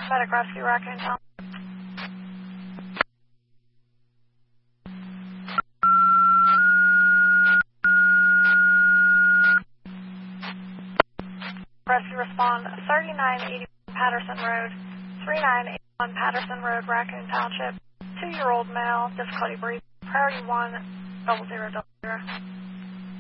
Medic Rescue Raccoon Town. Rescue respond 3981 Patterson Road, 3981 Patterson Road, Raccoon Township. 2-year-old male, difficulty breathing, priority 1, 0000.